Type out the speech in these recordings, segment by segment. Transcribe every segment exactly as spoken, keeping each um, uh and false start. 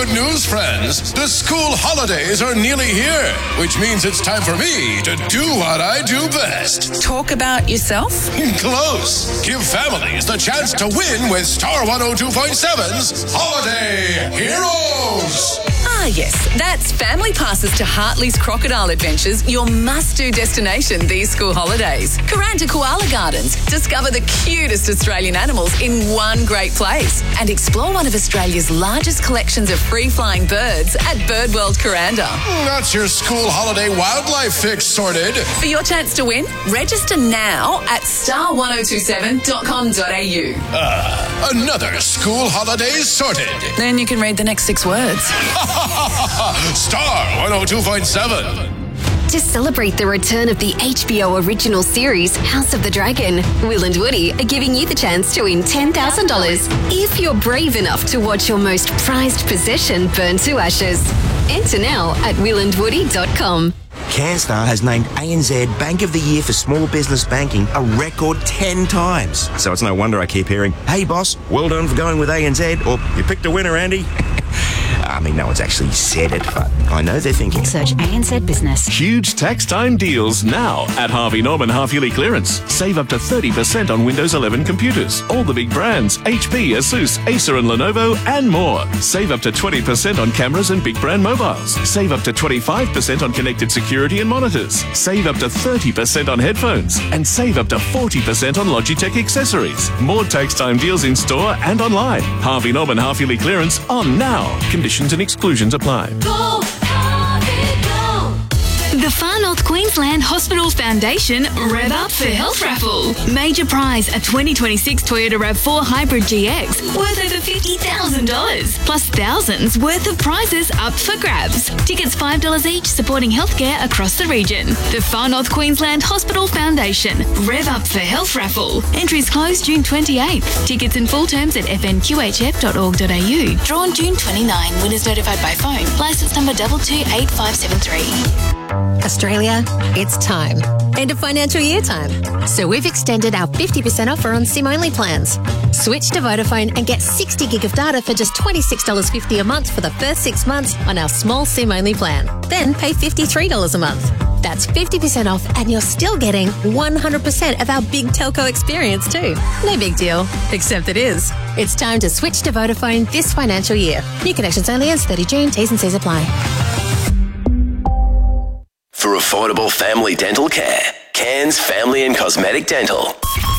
Good news, friends. The school holidays are nearly here, which means it's time for me to do what I do best. Talk about yourself? Close. Give families the chance to win with Star one oh two point seven's Holiday Heroes. Ah, yes. That's family passes to Hartley's Crocodile Adventures, your must-do destination these school holidays. Kuranda Koala Gardens. Discover the cutest Australian animals in one great place. And explore one of Australia's largest collections of free-flying birds at Birdworld Kuranda. That's your school holiday wildlife fix sorted. For your chance to win, register now at star ten twenty-seven dot com dot a u. Ah, another school holiday sorted. Then you can read the next six words. Star one oh two point seven. To celebrate the return of the H B O original series House of the Dragon, Will and Woody are giving you the chance to win ten thousand dollars if you're brave enough to watch your most prized possession burn to ashes. Enter now at will and woody dot com. CanStar has named A N Z Bank of the Year for Small Business Banking a record ten times. So it's no wonder I keep hearing, "Hey boss, well done for going with A N Z," or "You picked a winner, Andy." I mean, no one's actually said it, but I know they're thinking. Search A N Z Business. Huge tax time deals now at Harvey Norman half-yearly clearance. Save up to thirty percent on Windows eleven computers. All the big brands, H P, Asus, Acer and Lenovo, and more. Save up to twenty percent on cameras and big brand mobiles. Save up to twenty-five percent on connected security and monitors. Save up to thirty percent on headphones. And save up to forty percent on Logitech accessories. More tax time deals in store and online. Harvey Norman half-yearly clearance on now. Conditions and exclusions apply. Go, Harvey, go. The Far North Queensland Hospital Foundation Rev Up for Health Raffle. Major prize, a twenty twenty-six Toyota RAV four Hybrid G X worth over fifty thousand dollars, plus thousands worth of prizes up for grabs. Tickets five dollars each, supporting healthcare across the region. The Far North Queensland Hospital Foundation Rev Up for Health Raffle. Entries close June twenty-eighth. Tickets and full terms at f n q h f dot org dot a u. Drawn June twenty-ninth. Winners notified by phone. Licence number two two eight five seven three. Australia, it's time. End of financial year time. So we've extended our fifty percent offer on SIM-only plans. Switch to Vodafone and get sixty gig of data for just twenty-six dollars fifty a month for the first six months on our small SIM-only plan. Then pay fifty-three dollars a month. That's fifty percent off and you're still getting one hundred percent of our big telco experience too. No big deal, except it is. It's time to switch to Vodafone this financial year. New connections only as thirty June. T's and C's apply. For affordable family dental care, Cairns Family and Cosmetic Dental.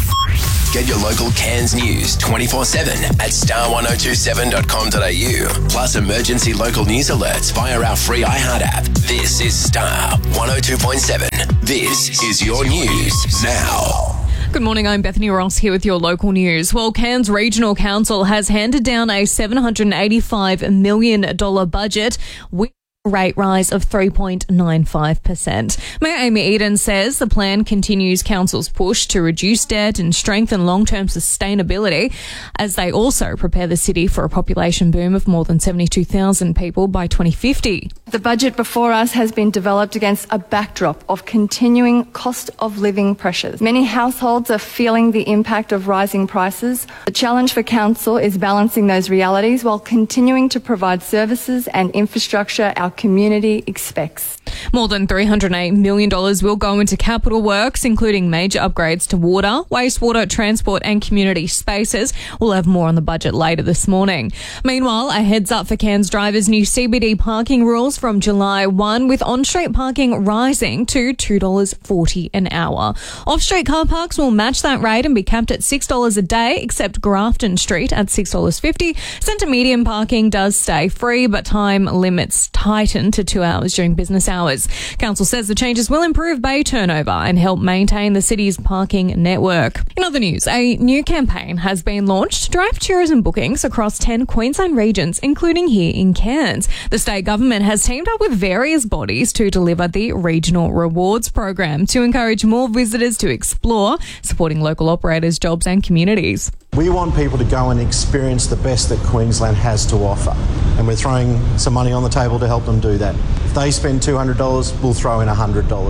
Get your local Cairns news twenty-four seven at star ten twenty-seven dot com dot a u, plus emergency local news alerts via our free iHeart app. This is Star one oh two point seven. This is your news now. Good morning, I'm Bethany Ross here with your local news. Well, Cairns Regional Council has handed down a seven hundred eighty-five million dollars budget with rate rise of three point nine five percent. Mayor Amy Eden says the plan continues council's push to reduce debt and strengthen long-term sustainability as they also prepare the city for a population boom of more than seventy-two thousand people by twenty fifty. The budget before us has been developed against a backdrop of continuing cost of living pressures. Many households are feeling the impact of rising prices. The challenge for council is balancing those realities while continuing to provide services and infrastructure our community expects. More than three hundred eight million dollars will go into capital works, including major upgrades to water, wastewater, transport and community spaces. We'll have more on the budget later this morning. Meanwhile, a heads up for Cairns drivers' new C B D parking rules from July first, with on-street parking rising to two dollars forty an hour. Off-street car parks will match that rate and be capped at six dollars a day, except Grafton Street at six dollars fifty. Centre median parking does stay free, but time limits tighten to two hours during business hours. Council says the changes will improve bay turnover and help maintain the city's parking network. In other news, a new campaign has been launched to drive tourism bookings across ten Queensland regions, including here in Cairns. The state government has teamed up with various bodies to deliver the Regional Rewards Program to encourage more visitors to explore, supporting local operators, jobs and communities. We want people to go and experience the best that Queensland has to offer, and we're throwing some money on the table to help them do that. If they spend two hundred dollars, we'll throw in one hundred dollars.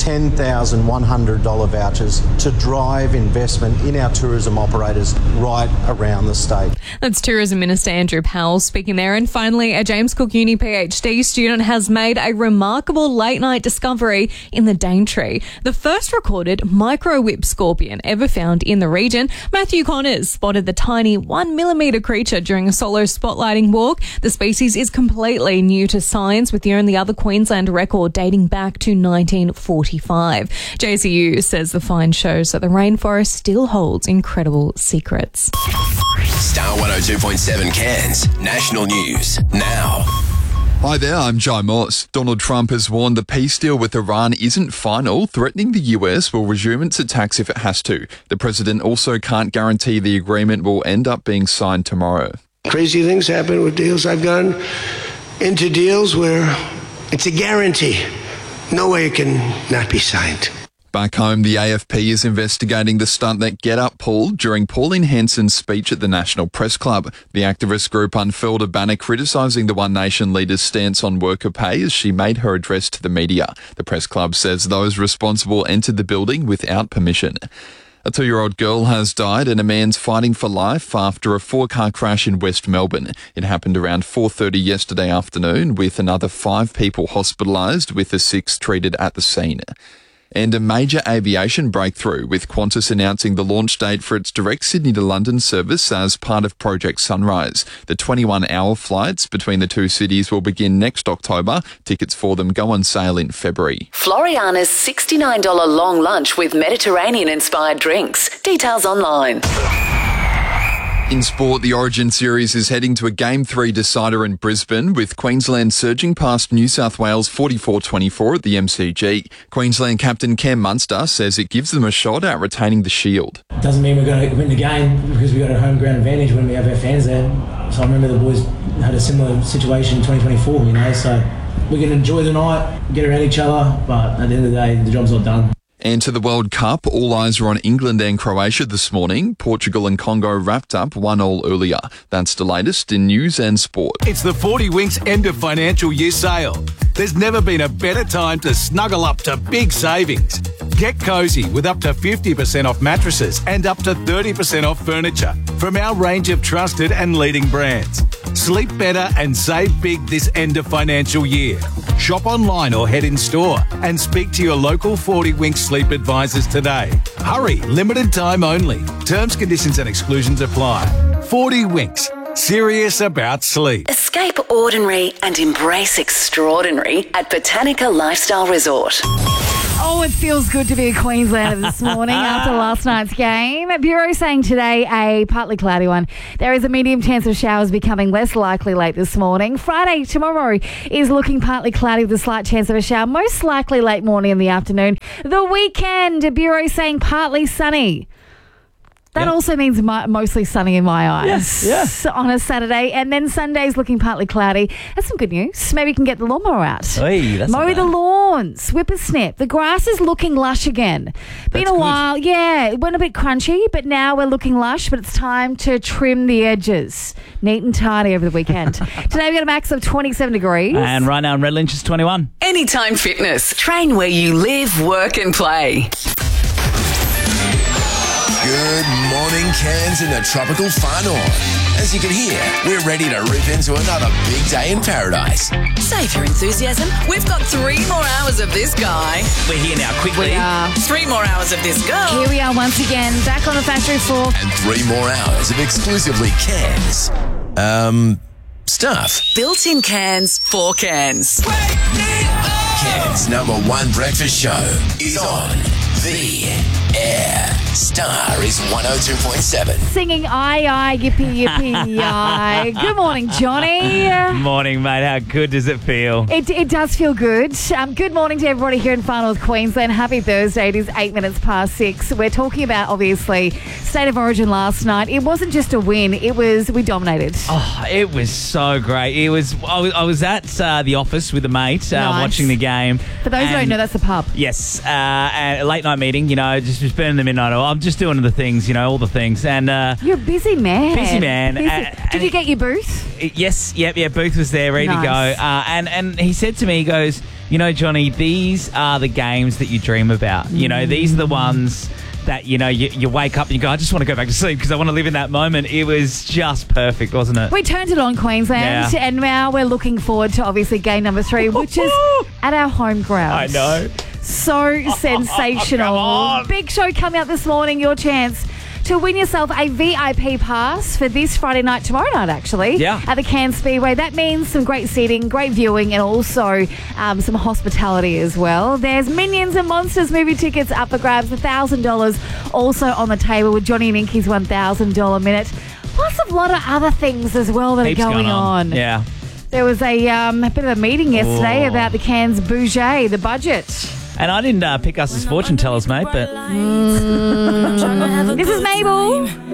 ten thousand one hundred dollars vouchers to drive investment in our tourism operators right around the state. That's Tourism Minister Andrew Powell speaking there. And finally, a James Cook Uni PhD student has made a remarkable late-night discovery in the Daintree, the first recorded micro-whip scorpion ever found in the region. Matthew Connors spotted the tiny one millimetre creature during a solo spotlighting walk. The species is completely new to science, with the only other Queensland record dating back to nineteen forty-five. J C U says the find shows that the rainforest still holds incredible secrets. Star one oh two point seven Cairns National News now. Hi there, I'm Jai Moss. Donald Trump has warned the peace deal with Iran isn't final, threatening the U S will resume its attacks if it has to. The president also can't guarantee the agreement will end up being signed tomorrow. Crazy things happen with deals. I've gone into deals where it's a guarantee. No way it can not be signed. Back home, the A F P is investigating the stunt that Get Up pulled during Pauline Hanson's speech at the National Press Club. The activist group unfurled a banner criticising the One Nation leader's stance on worker pay as she made her address to the media. The Press Club says those responsible entered the building without permission. A two-year-old girl has died and a man's fighting for life after a four-car crash in West Melbourne. It happened around four thirty yesterday afternoon, with another five people hospitalised, with the six treated at the scene. And a major aviation breakthrough, with Qantas announcing the launch date for its direct Sydney to London service as part of Project Sunrise. The twenty-one hour flights between the two cities will begin next October. Tickets for them go on sale in February. Floriana's sixty-nine dollars long lunch with Mediterranean-inspired drinks. Details online. In sport, the Origin Series is heading to a Game three decider in Brisbane, with Queensland surging past New South Wales forty-four twenty-four at the M C G. Queensland captain Cam Munster says it gives them a shot at retaining the shield. Doesn't mean we're going to win the game because we've got a home ground advantage when we have our fans there. So I remember the boys had a similar situation in twenty twenty-four, you know, so we can enjoy the night, get around each other, but at the end of the day, the job's not done. And to the World Cup, all eyes are on England and Croatia this morning. Portugal and Congo wrapped up one all earlier. That's the latest in news and sport. It's the forty Winks end of financial year sale. There's never been a better time to snuggle up to big savings. Get cosy with up to fifty percent off mattresses and up to thirty percent off furniture from our range of trusted and leading brands. Sleep better and save big this end of financial year. Shop online or head in store and speak to your local forty Winks sleep advisors today. Hurry, limited time only. Terms, conditions and exclusions apply. forty Winks. Serious about sleep. Escape ordinary and embrace extraordinary at Botanica Lifestyle Resort. Oh, it feels good to be a Queenslander this morning after last night's game. Bureau saying today a partly cloudy one. There is a medium chance of showers becoming less likely late this morning. Friday, tomorrow, is looking partly cloudy with a slight chance of a shower, most likely late morning in the afternoon. The weekend, Bureau saying partly sunny. That yeah. also means my, mostly sunny in my eyes yes, yes. on a Saturday. And then Sunday's looking partly cloudy. That's some good news. Maybe you can get the lawnmower out. Hey, that's Mow the lawns. Whippersnip. The grass is looking lush again. Been that's a good. while. Yeah, it went a bit crunchy, but now we're looking lush. But it's time to trim the edges. Neat and tidy over the weekend. Today we've got a max of twenty-seven degrees. And right now in Red Lynch is twenty-one. Anytime Fitness. Train where you live, work and play. Good morning, Cairns in the tropical far north. As you can hear, we're ready to rip into another big day in paradise. Save your enthusiasm. We've got three more hours of this guy. We're here now, quickly. We are. Three more hours of this girl. Here we are once again, back on the factory floor. And three more hours of exclusively Cairns. Um, stuff. Built-in cans for cans. Cairns' number one breakfast show is on the air. Star is one oh two point seven. Singing aye, aye, yippee, yippee, aye. Good morning, Johnny. Morning, mate. How good does it feel? It, it does feel good. Um, good morning to everybody here in Far North Queensland. Happy Thursday. It is eight minutes past six. We're talking about, obviously, State of Origin last night. It wasn't just a win. It was, we dominated. Oh, it was so great. It was. I was, I was at uh, the office with a mate uh, Nice. watching the game. For those who don't know, that's the pub. Yes. Uh, and a late night meeting, you know, just, just burning the midnight oil. I'm just doing the things, you know, all the things. And uh, You're a busy man. Busy man. Busy. Uh, Did and you get your booth? Yes, yep, yeah, Booth was there, ready Nice. to go. Uh, and, and he said to me, he goes, you know, Johnny, these are the games that you dream about. You know, these are the ones that, you know, you, you wake up and you go, I just want to go back to sleep because I want to live in that moment. It was just perfect, wasn't it? We turned it on, Queensland, Yeah. and now we're looking forward to obviously game number three, which is at our home ground. I know. So sensational. Come on. Big show coming up this morning. Your chance to win yourself a V I P pass for this Friday night, tomorrow night, actually. Yeah. At the Cairns Speedway. That means some great seating, great viewing, and also um, some hospitality as well. There's Minions and Monsters movie tickets up for grabs, one thousand dollars also on the table with Johnny and Inky's one thousand dollars minute. Plus a lot of other things as well that Heaps are going going on. on. Yeah. There was a, um, a bit of a meeting yesterday Oh. about the Cairns budget, the budget. And I didn't uh, pick us as fortune tellers, mate, but... This is Mabel.